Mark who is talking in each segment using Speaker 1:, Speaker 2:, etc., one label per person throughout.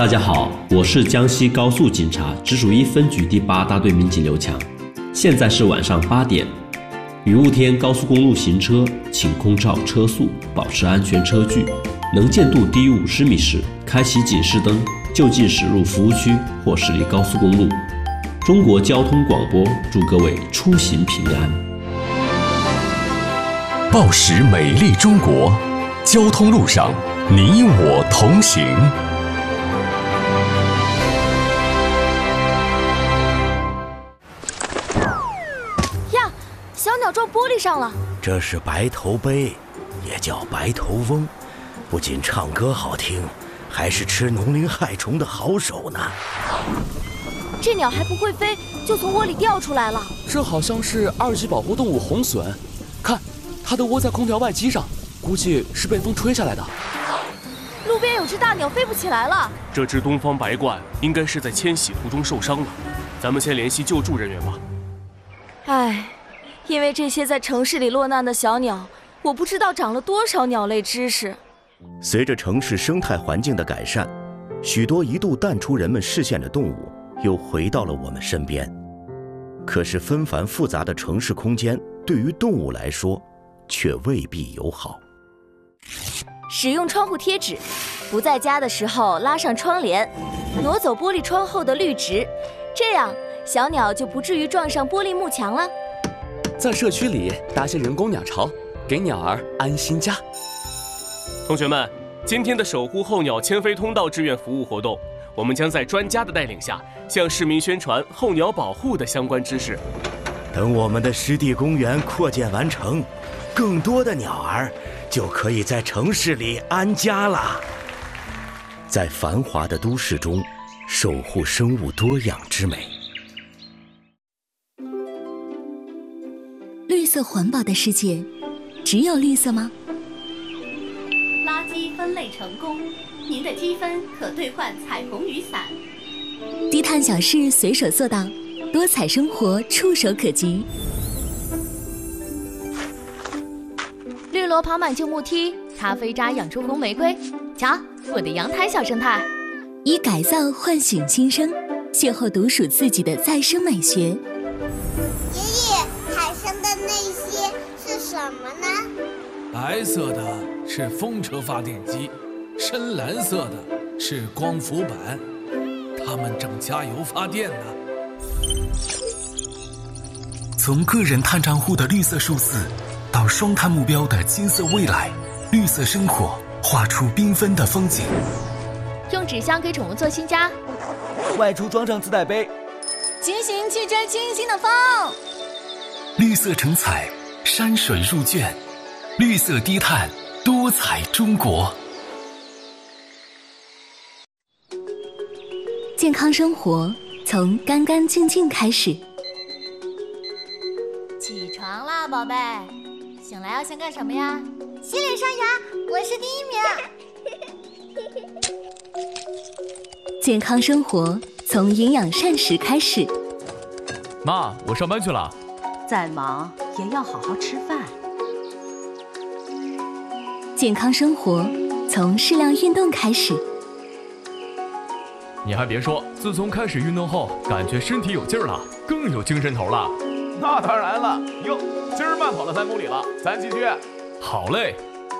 Speaker 1: 大家好，我是江西高速警察直属1分局第8大队民警刘强。现在是晚上8点，雨雾天高速公路行车，请空照车速，保持安全车距。能见度低于50米时，开启警示灯，就近驶入服务区或驶离高速公路。中国交通广播祝各位出行平安。
Speaker 2: 报时美丽中国，交通路上你我同行。
Speaker 3: 呀，小鸟撞玻璃上了。
Speaker 4: 这是白头鹎，也叫白头翁，不仅唱歌好听，还是吃农林害虫的好手呢。
Speaker 3: 这鸟还不会飞，就从窝里掉出来了。
Speaker 5: 这好像是2级保护动物红隼，看，它的窝在空调外机上，估计是被风吹下来的。
Speaker 3: 路边有只大鸟飞不起来了。
Speaker 6: 这只东方白鹳应该是在迁徙途中受伤了，咱们先联系救助人员吧。
Speaker 3: 唉，因为这些在城市里落难的小鸟，我不知道长了多少鸟类知识。
Speaker 4: 随着城市生态环境的改善，许多一度淡出人们视线的动物又回到了我们身边。可是纷繁复杂的城市空间对于动物来说却未必友好。
Speaker 3: 使用窗户贴纸，不在家的时候拉上窗帘，挪走玻璃窗后的绿植，这样小鸟就不至于撞上玻璃幕墙了。
Speaker 5: 在社区里搭些人工鸟巢，给鸟儿安心家。
Speaker 6: 同学们，今天的守护候鸟迁飞通道志愿服务活动，我们将在专家的带领下，向市民宣传候鸟保护的相关知识。
Speaker 4: 等我们的湿地公园扩建完成，更多的鸟儿就可以在城市里安家了。在繁华的都市中，守护生物多样之美。
Speaker 7: 绿色环保的世界，只有绿色吗？
Speaker 8: 垃圾分类成功，您的积分可兑换彩虹雨伞。
Speaker 7: 低碳小事随手做到，多彩生活触手可及。
Speaker 9: 绿萝跑满旧木梯，咖啡渣养出红玫瑰。瞧，我的阳台小生态。
Speaker 7: 以改造唤醒新生，邂逅独属自己的再生美学。
Speaker 10: 爷爷，海上的那些是什么呢？
Speaker 11: 白色的是风车发电机，深蓝色的是光伏板，它们正加油发电呢。
Speaker 2: 从个人碳账户的绿色数字，到双碳目标的金色未来，绿色生活画出缤纷的风景。
Speaker 9: 用纸箱给宠物做新家，
Speaker 12: 外出装上自带杯，
Speaker 3: 骑行去追清新的风。
Speaker 2: 绿色成彩，山水入卷，绿色低碳，多彩中国。
Speaker 7: 健康生活从干干净净开始。
Speaker 9: 起床啦，宝贝！醒来要先干什么呀？
Speaker 10: 洗脸刷牙，我是第1名。
Speaker 7: 健康生活从营养膳食开始。
Speaker 13: 妈，我上班去了。
Speaker 14: 再忙也要好好吃饭。
Speaker 7: 健康生活从适量运动开始。
Speaker 13: 你还别说，自从开始运动后，感觉身体有劲儿了，更有精神头了。
Speaker 15: 那当然了，哟，今儿慢跑了3公里了，咱继续。
Speaker 13: 好嘞。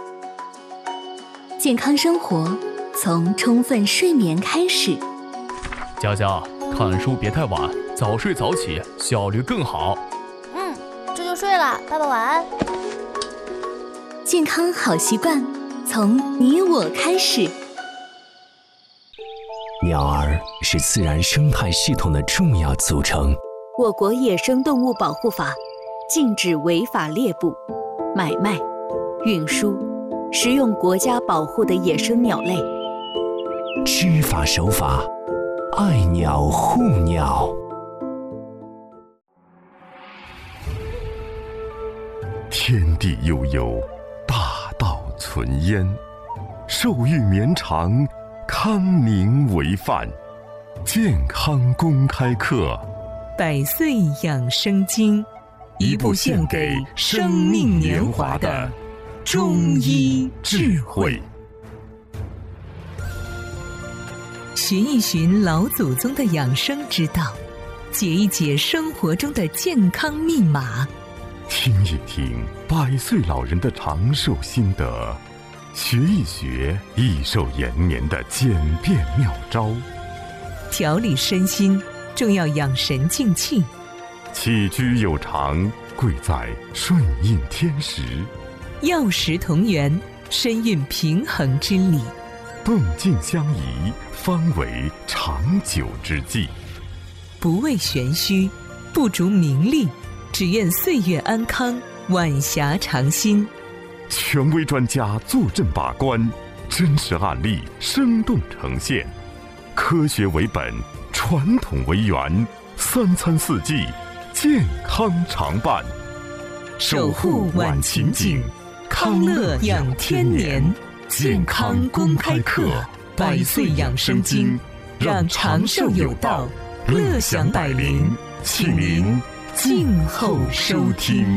Speaker 7: 健康生活从充分睡眠开始。
Speaker 13: 佳佳，看书别太晚，早睡早起，效率更好。
Speaker 3: 这就睡了，爸爸晚安。
Speaker 7: 健康好习惯从你我开始。
Speaker 2: 鸟儿是自然生态系统的重要组成。
Speaker 14: 我国野生动物保护法禁止违法猎捕、买卖、运输、食用国家保护的野生鸟类。
Speaker 2: 知法守法，爱鸟护鸟。
Speaker 16: 天地悠悠，大道存焉。寿育绵长，康宁为范。健康公开课，
Speaker 17: 100岁养生经，一部献给生命年华的中医智慧。 寻一寻老祖宗的养生之道，解一解生活中的健康密码，
Speaker 16: 听一听100岁老人的长寿心得，学一学益寿延年的简便妙招，
Speaker 17: 调理身心，重要养神静气。
Speaker 16: 起居有常，贵在顺应天时，
Speaker 17: 药食同源，身运平衡之理。
Speaker 16: 动静相宜，方为长久之计。
Speaker 17: 不为玄虚，不逐名利，只愿岁月安康，晚霞长新。
Speaker 16: 权威专家坐镇把关，真实案例生动呈现，科学为本，传统为源，3餐4季，健康常伴。
Speaker 17: 守护晚晴景，康乐养天年。健康公开课，100岁养生经，让长寿有道，乐享百龄，请您静候收听。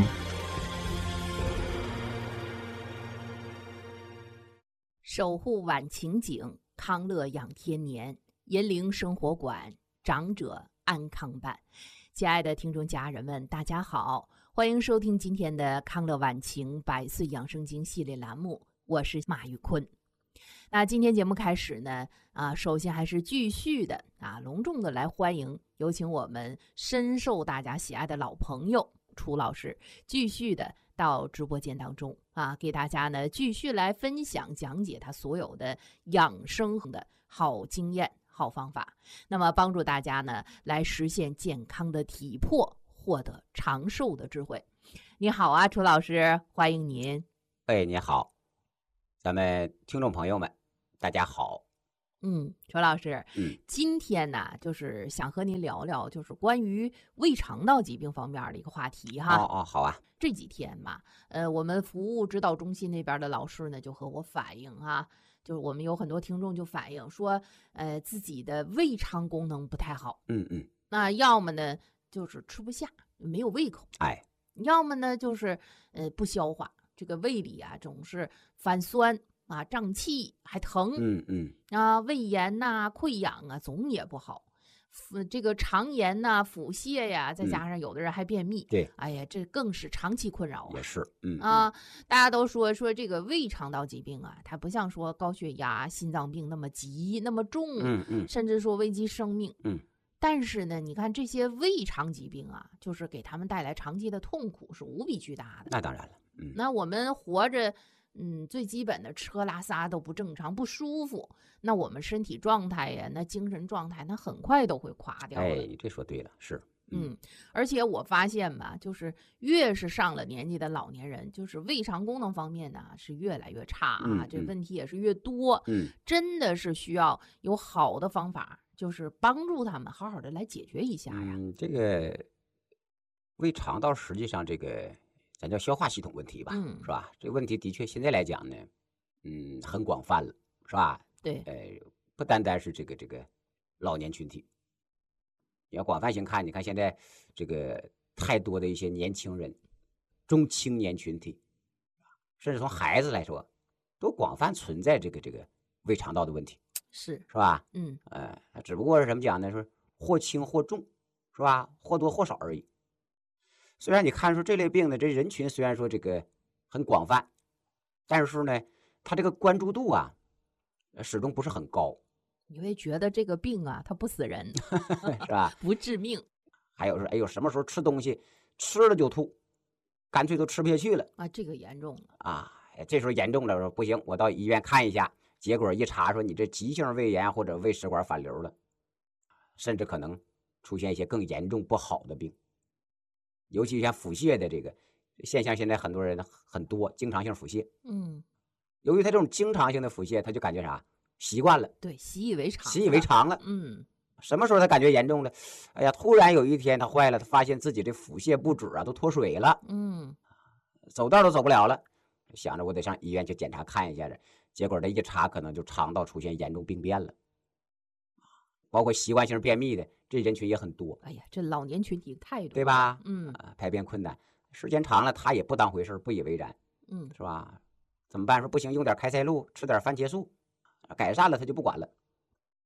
Speaker 18: 守护晚晴景，康乐养天年，银陵生活馆，长者安康办。亲爱的听众家人们，大家好，欢迎收听今天的康乐晚晴100岁养生经系列栏目，我是马玉坤。那今天节目开始呢，首先还是继续的隆重的来欢迎，有请我们深受大家喜爱的老朋友楚老师，继续的到直播间当中给大家呢继续来分享讲解他所有的养生的好经验、好方法，那么帮助大家呢来实现健康的体魄，获得长寿的智慧。你好啊，楚老师，欢迎您。
Speaker 19: 你好，咱们听众朋友们，大家好。
Speaker 18: 楚老师，今天呢，就是想和您聊聊，就是关于胃肠道疾病方面的一个话题哈。
Speaker 19: 好啊。
Speaker 18: 这几天嘛，我们服务指导中心那边的老师呢，就和我反映就是我们有很多听众就反映说，自己的胃肠功能不太好。那要么呢就是吃不下，没有胃口。要么呢就是不消化，这个胃里总是泛酸胀气还疼。胃炎溃疡总也不好。这个肠炎腹泻呀，再加上有的人还便秘。
Speaker 19: 对，
Speaker 18: 哎呀，这更是长期困扰
Speaker 19: 也是。
Speaker 18: 大家都说这个胃肠道疾病它不像说高血压、心脏病那么急那么重。甚至说危及生命。但是呢，你看这些胃肠疾病就是给他们带来长期的痛苦，是无比巨大的。
Speaker 19: 那当然了。
Speaker 18: 那我们活着，最基本的吃喝拉撒都不正常，不舒服，那我们身体状态呀，那精神状态，那很快都会垮掉了。
Speaker 19: 你这说对了，是。
Speaker 18: 而且我发现吧，就是越是上了年纪的老年人，就是胃肠功能方面呢是越来越差这问题也是越多。真的是需要有好的方法，就是帮助他们好好的来解决一下呀。
Speaker 19: 这个胃肠道实际上这个咱叫消化系统问题吧，是吧？这个问题的确现在来讲呢，很广泛了，是吧？
Speaker 18: 对，
Speaker 19: 不单单是这个老年群体，你要广泛性看，你看现在这个太多的一些年轻人、中青年群体，甚至从孩子来说，都广泛存在这个胃肠道的问题，
Speaker 18: 是
Speaker 19: 吧？只不过是什么讲呢？说或轻或重，是吧？或多或少而已。虽然你看出这类病呢，这人群虽然说这个很广泛，但是呢，它这个关注度始终不是很高。
Speaker 18: 你会觉得这个病它不死人，
Speaker 19: 是吧？
Speaker 18: 不致命。
Speaker 19: 还有说，什么时候吃东西吃了就吐，干脆都吃不下去了
Speaker 18: 这个严重了
Speaker 19: 这时候严重了，说不行，我到医院看一下，结果一查说你这急性胃炎或者胃食管反流了，甚至可能出现一些更严重不好的病。尤其像腹泻的这个现象，现在很多人很多经常性腹泻。由于他这种经常性的腹泻，他就感觉习惯了，
Speaker 18: 对，习以为
Speaker 19: 常了。什么时候他感觉严重了？哎呀，突然有一天他坏了，他发现自己这腹泻不止都脱水了。走道都走不了了，想着我得上医院去检查看一下子，结果这一查，可能就肠道出现严重病变了。包括习惯性便秘的这人群也很多。
Speaker 18: 哎呀，这老年群体太多了，
Speaker 19: 对吧？排便困难，时间长了他也不当回事，不以为然。是吧？怎么办？说不行，用点开塞露，吃点番茄素，改善了他就不管了。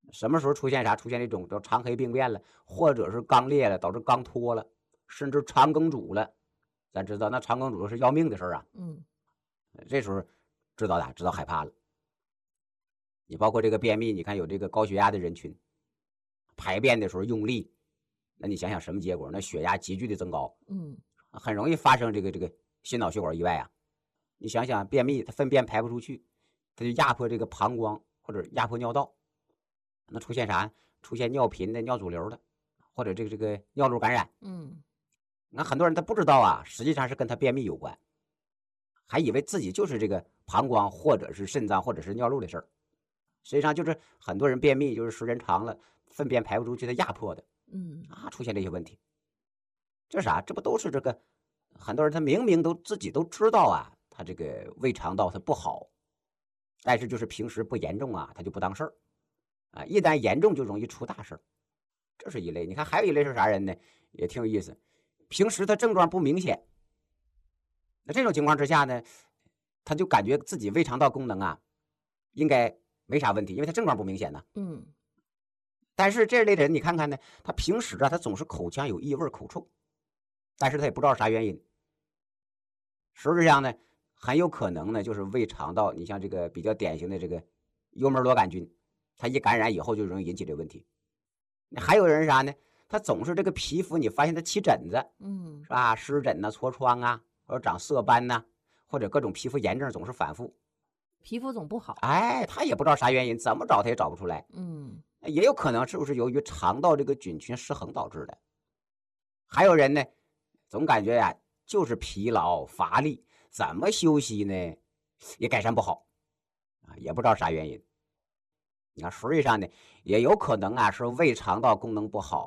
Speaker 19: 什么时候出现啥？出现这种叫肠黑病变了，或者是肛裂了，导致肛脱了，甚至肠梗阻了。咱知道那肠梗阻是要命的事儿啊。这时候知道的，知道害怕了。你包括这个便秘，你看有这个高血压的人群，排便的时候用力，那你想想什么结果？那血压急剧的增高，很容易发生这个心脑血管意外啊。你想想便秘，它粪便排不出去，它就压迫这个膀胱或者压迫尿道，那出现啥？出现尿频的、尿阻流的，或者这个尿路感染。那很多人他不知道啊，实际上是跟他便秘有关，还以为自己就是这个膀胱或者是肾脏或者是尿路的事儿。实际上就是很多人便秘，就是时间长了，粪便排不出去，它压迫的，出现这些问题。这啥？这不都是这个很多人他明明自己都知道啊，他这个胃肠道它不好，但是就是平时不严重啊，他就不当事儿啊，一旦严重就容易出大事儿。这是一类。你看还有一类是啥人呢？也挺有意思，平时他症状不明显，那这种情况之下呢，他就感觉自己胃肠道功能啊应该没啥问题，因为他症状不明显呢。但是这类人你看看呢，他平时啊他总是口腔有异味、口臭，但是他也不知道啥原因。实质上呢，很有可能呢就是胃肠道，你像这个比较典型的这个幽门螺杆菌，它一感染以后就容易引起这个问题。还有人啥呢？他总是这个皮肤，你发现他起疹子，是吧？湿疹呐、痤疮啊，或者长色斑呐，或者各种皮肤炎症总是反复，
Speaker 18: 皮肤总不好。
Speaker 19: 哎，他也不知道啥原因，怎么找他也找不出来。也有可能是不是由于肠道这个菌群失衡导致的。还有人呢，总感觉呀就是疲劳乏力，怎么休息呢也改善不好啊，也不知道啥原因。你看实际上呢，也有可能啊是胃肠道功能不好。